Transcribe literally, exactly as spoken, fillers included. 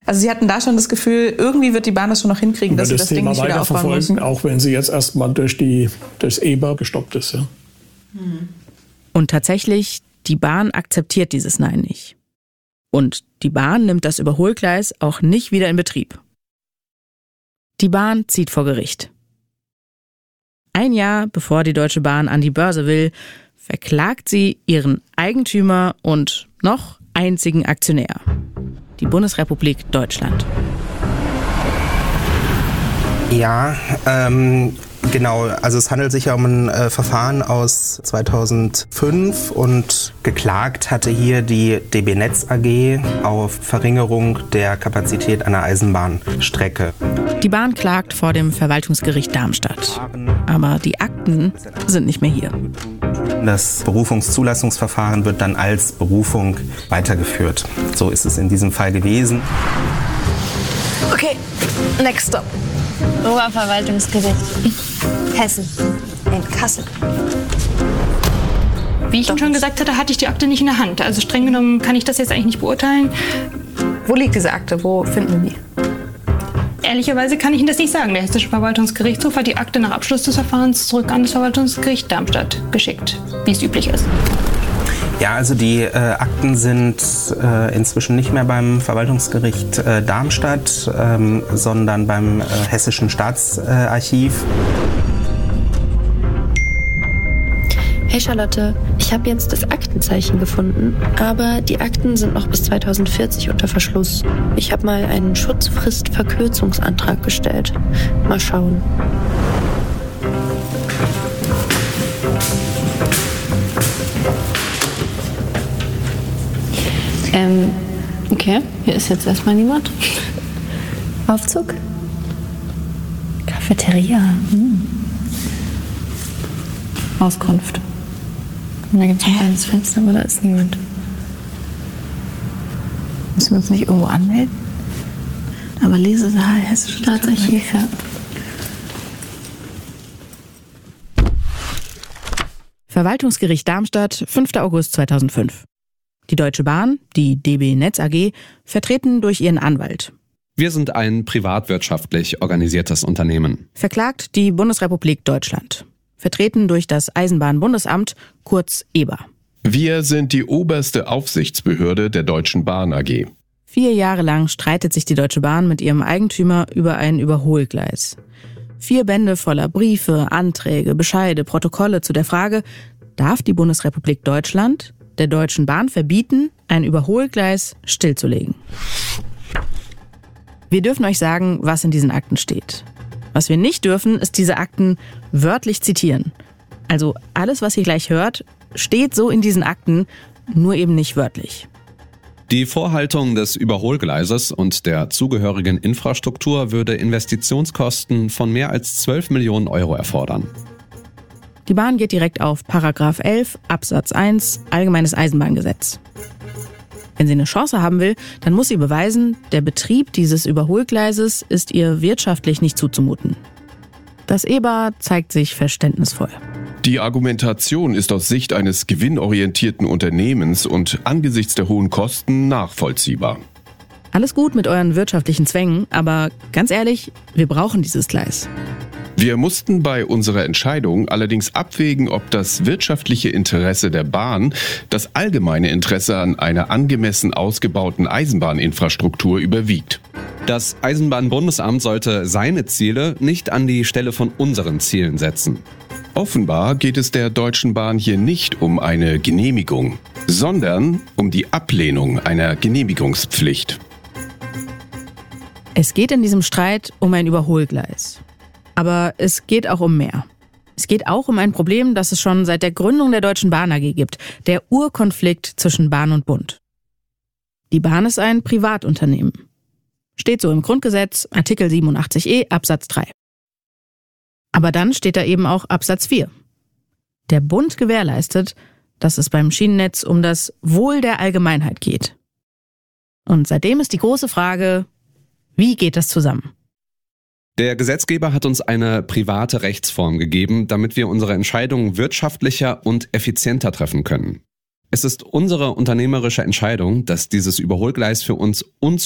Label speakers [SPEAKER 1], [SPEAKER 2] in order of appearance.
[SPEAKER 1] Also Sie hatten da schon das Gefühl, irgendwie wird die Bahn das schon noch hinkriegen, dass sie das, das Ding nicht wieder aufbauen müssen.
[SPEAKER 2] Auch wenn sie jetzt erstmal durch die, durchs Eber gestoppt ist. Ja.
[SPEAKER 3] Und tatsächlich, die Bahn akzeptiert dieses Nein nicht. Und die Bahn nimmt das Überholgleis auch nicht wieder in Betrieb. Die Bahn zieht vor Gericht. Ein Jahr bevor die Deutsche Bahn an die Börse will, verklagt sie ihren Eigentümer und noch einzigen Aktionär, die Bundesrepublik Deutschland.
[SPEAKER 4] Ja, ähm, genau. Also es handelt sich ja um ein äh, Verfahren aus zweitausendfünf und geklagt hatte hier die D B Netz A G auf Verringerung der Kapazität einer Eisenbahnstrecke.
[SPEAKER 3] Die Bahn klagt vor dem Verwaltungsgericht Darmstadt. Aber die Akten sind nicht mehr hier.
[SPEAKER 4] Das Berufungszulassungsverfahren wird dann als Berufung weitergeführt. So ist es in diesem Fall gewesen.
[SPEAKER 5] Okay, next stop. Oberverwaltungsgericht Hessen in Kassel.
[SPEAKER 6] Wie ich Ihnen schon gesagt hatte, hatte ich die Akte nicht in der Hand. Also streng genommen kann ich das jetzt eigentlich nicht beurteilen.
[SPEAKER 1] Wo liegt diese Akte? Wo finden wir die?
[SPEAKER 6] Ehrlicherweise kann ich Ihnen das nicht sagen. Der Hessische Verwaltungsgerichtshof hat die Akte nach Abschluss des Verfahrens zurück an das Verwaltungsgericht Darmstadt geschickt, wie es üblich ist.
[SPEAKER 4] Ja, also die äh, Akten sind äh, inzwischen nicht mehr beim Verwaltungsgericht äh, Darmstadt, ähm, sondern beim äh, Hessischen Staatsarchiv.
[SPEAKER 7] Hey Charlotte, ich habe jetzt das Aktenzeichen gefunden, aber die Akten sind noch bis zweitausendvierzig unter Verschluss. Ich habe mal einen Schutzfristverkürzungsantrag gestellt. Mal schauen.
[SPEAKER 5] Ähm, okay, hier ist jetzt erstmal niemand. Aufzug? Cafeteria. Hm. Auskunft. Und da gibt es ein kleines Fenster, aber da ist niemand. Müssen wir uns nicht irgendwo anmelden? Aber Lesesaal, Hessische Staatsarchiv, ja.
[SPEAKER 3] Verwaltungsgericht Darmstadt, fünfter August zweitausendfünf. Die Deutsche Bahn, die D B Netz A G, vertreten durch ihren Anwalt.
[SPEAKER 8] Wir sind ein privatwirtschaftlich organisiertes Unternehmen.
[SPEAKER 3] Verklagt die Bundesrepublik Deutschland. Vertreten durch das Eisenbahnbundesamt, kurz E B A.
[SPEAKER 9] Wir sind die oberste Aufsichtsbehörde der Deutschen Bahn A G.
[SPEAKER 3] Vier Jahre lang streitet sich die Deutsche Bahn mit ihrem Eigentümer über ein Überholgleis. Vier Bände voller Briefe, Anträge, Bescheide, Protokolle zu der Frage, darf die Bundesrepublik Deutschland der Deutschen Bahn verbieten, ein Überholgleis stillzulegen? Wir dürfen euch sagen, was in diesen Akten steht. Was wir nicht dürfen, ist diese Akten wörtlich zitieren. Also alles, was ihr gleich hört, steht so in diesen Akten, nur eben nicht wörtlich.
[SPEAKER 8] Die Vorhaltung des Überholgleises und der zugehörigen Infrastruktur würde Investitionskosten von mehr als zwölf Millionen Euro erfordern.
[SPEAKER 3] Die Bahn geht direkt auf Paragraph elf Absatz eins Allgemeines Eisenbahngesetz. Wenn sie eine Chance haben will, dann muss sie beweisen, der Betrieb dieses Überholgleises ist ihr wirtschaftlich nicht zuzumuten. Das E B A zeigt sich verständnisvoll.
[SPEAKER 9] Die Argumentation ist aus Sicht eines gewinnorientierten Unternehmens und angesichts der hohen Kosten nachvollziehbar.
[SPEAKER 3] Alles gut mit euren wirtschaftlichen Zwängen, aber ganz ehrlich, wir brauchen dieses Gleis.
[SPEAKER 9] Wir mussten bei unserer Entscheidung allerdings abwägen, ob das wirtschaftliche Interesse der Bahn das allgemeine Interesse an einer angemessen ausgebauten Eisenbahninfrastruktur überwiegt.
[SPEAKER 8] Das Eisenbahnbundesamt sollte seine Ziele nicht an die Stelle von unseren Zielen setzen.
[SPEAKER 9] Offenbar geht es der Deutschen Bahn hier nicht um eine Genehmigung, sondern um die Ablehnung einer Genehmigungspflicht.
[SPEAKER 3] Es geht in diesem Streit um ein Überholgleis. Aber es geht auch um mehr. Es geht auch um ein Problem, das es schon seit der Gründung der Deutschen Bahn A G gibt. Der Urkonflikt zwischen Bahn und Bund. Die Bahn ist ein Privatunternehmen. Steht so im Grundgesetz, Artikel siebenundachtzig e Absatz drei. Aber dann steht da eben auch Absatz vier. Der Bund gewährleistet, dass es beim Schienennetz um das Wohl der Allgemeinheit geht. Und seitdem ist die große Frage, wie geht das zusammen?
[SPEAKER 8] Der Gesetzgeber hat uns eine private Rechtsform gegeben, damit wir unsere Entscheidungen wirtschaftlicher und effizienter treffen können. Es ist unsere unternehmerische Entscheidung, dass dieses Überholgleis für uns